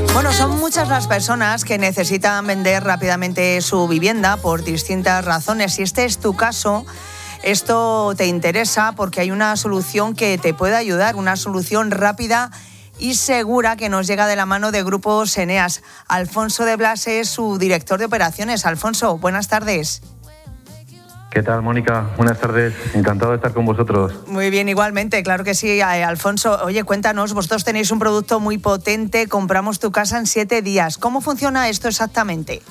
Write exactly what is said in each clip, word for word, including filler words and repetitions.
Bueno, son muchas las personas que necesitan vender rápidamente su vivienda por distintas razones. Si este es tu caso, esto te interesa porque hay una solución que te puede ayudar, una solución rápida y segura que nos llega de la mano de Grupos Eneas. Alfonso de Blas es su director de operaciones. Alfonso, buenas tardes. ¿Qué tal, Mónica? Buenas tardes. Encantado de estar con vosotros. Muy bien, igualmente, claro que sí, Alfonso. Oye, cuéntanos, vosotros tenéis un producto muy potente, compramos tu casa en siete días. ¿Cómo funciona esto exactamente?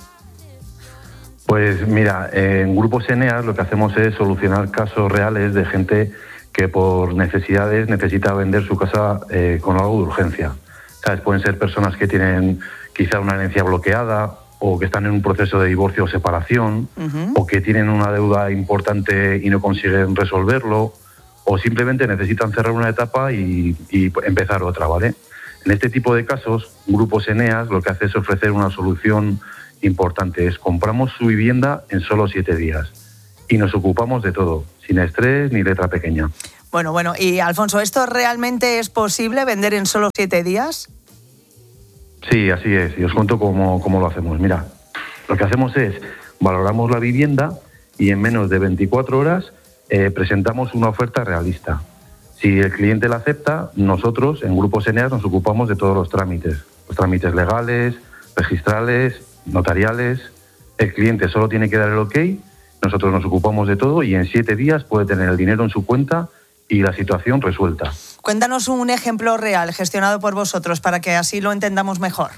Pues mira, en Grupos Eneas lo que hacemos es solucionar casos reales de gente que por necesidades necesita vender su casa eh, con algo de urgencia. ¿Sabes? Pueden ser personas que tienen quizá una herencia bloqueada, o que están en un proceso de divorcio o separación, uh-huh. o que tienen una deuda importante y no consiguen resolverlo, o simplemente necesitan cerrar una etapa y, y empezar otra, ¿vale? En este tipo de casos, Grupos Eneas lo que hace es ofrecer una solución importante, es compramos su vivienda en solo siete días y nos ocupamos de todo, sin estrés ni letra pequeña. Bueno, bueno, y Alfonso, ¿esto realmente es posible vender en solo siete días? Sí, así es, y os cuento cómo, cómo lo hacemos. Mira, lo que hacemos es, valoramos la vivienda y en menos de veinticuatro horas eh, presentamos una oferta realista. Si el cliente la acepta, nosotros en Grupos Eneas nos ocupamos de todos los trámites, los trámites legales, registrales, notariales. El cliente solo tiene que dar el ok, nosotros nos ocupamos de todo y en siete días puede tener el dinero en su cuenta y la situación resuelta. Cuéntanos un ejemplo real gestionado por vosotros para que así lo entendamos mejor.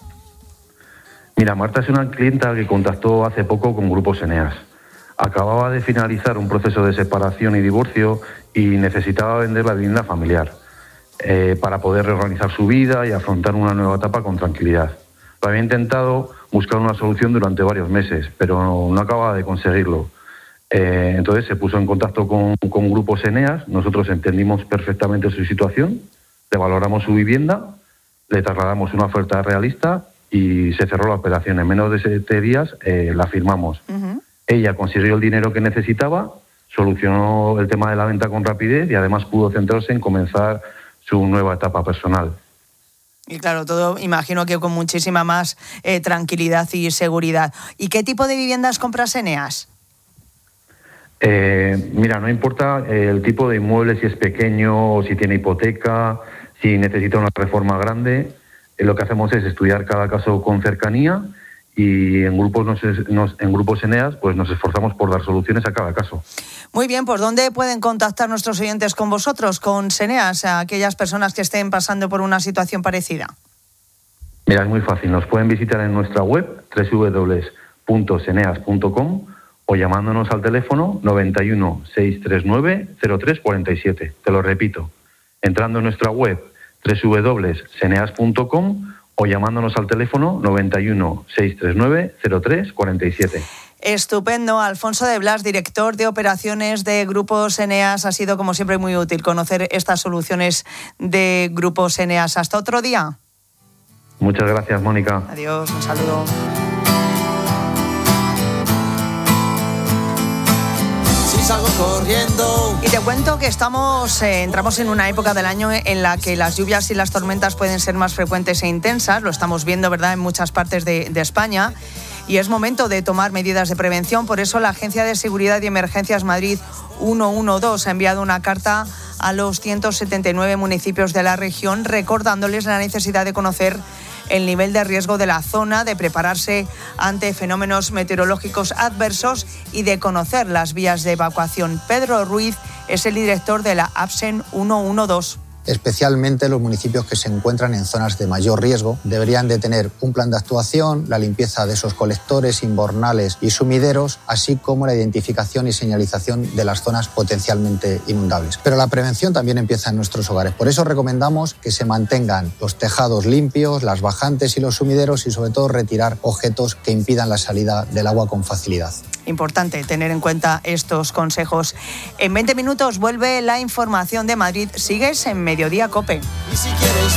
Mira, Marta es una clienta que contactó hace poco con Grupos Eneas. Acababa de finalizar un proceso de separación y divorcio y necesitaba vender la vivienda familiar eh, para poder reorganizar su vida y afrontar una nueva etapa con tranquilidad. Lo había intentado buscar una solución durante varios meses, pero no, no acababa de conseguirlo. Eh, entonces se puso en contacto con, con Grupos Eneas, nosotros entendimos perfectamente su situación, le valoramos su vivienda, le trasladamos una oferta realista y se cerró la operación. En menos de siete días eh, la firmamos. Uh-huh. Ella consiguió el dinero que necesitaba, solucionó el tema de la venta con rapidez y además pudo centrarse en comenzar su nueva etapa personal. Y claro, todo imagino que con muchísima más eh, tranquilidad y seguridad. ¿Y qué tipo de viviendas compras Eneas? Eh, mira, no importa el tipo de inmueble, si es pequeño o si tiene hipoteca, si necesita una reforma grande, eh, lo que hacemos es estudiar cada caso con cercanía y en grupos, nos, nos, en Grupos Eneas pues nos esforzamos por dar soluciones a cada caso. Muy bien, pues ¿dónde pueden contactar nuestros oyentes con vosotros, con Eneas, a aquellas personas que estén pasando por una situación parecida? Mira, es muy fácil, nos pueden visitar en nuestra web doble u doble u doble u punto eneas punto com o llamándonos al teléfono noventa y uno, seiscientos treinta y nueve, cero tres cuarenta y siete. Te lo repito, entrando en nuestra web doble u doble u doble u punto eneas punto com o llamándonos al teléfono noventa y uno, seiscientos treinta y nueve, cero tres cuarenta y siete. Estupendo. Alfonso de Blas, director de operaciones de Grupos Eneas. Ha sido, como siempre, muy útil conocer estas soluciones de Grupos Eneas. Hasta otro día. Muchas gracias, Mónica. Adiós, un saludo. Salgo corriendo. Y te cuento que estamos eh, entramos en una época del año en la que las lluvias y las tormentas pueden ser más frecuentes e intensas. Lo estamos viendo, ¿verdad?, en muchas partes de, de España. Y es momento de tomar medidas de prevención. Por eso la Agencia de Seguridad y Emergencias Madrid ciento doce ha enviado una carta a los ciento setenta y nueve municipios de la región recordándoles la necesidad de conocer el nivel de riesgo de la zona, de prepararse ante fenómenos meteorológicos adversos y de conocer las vías de evacuación. Pedro Ruiz es el director de la APSEN ciento doce. Especialmente los municipios que se encuentran en zonas de mayor riesgo deberían de tener un plan de actuación, la limpieza de esos colectores, inbornales y sumideros, así como la identificación y señalización de las zonas potencialmente inundables. Pero la prevención también empieza en nuestros hogares. Por eso recomendamos que se mantengan los tejados limpios, las bajantes y los sumideros y sobre todo retirar objetos que impidan la salida del agua con facilidad. Importante tener en cuenta estos consejos. En veinte minutos vuelve la información de Madrid. Sigues en Mediodía COPE. Y si quieres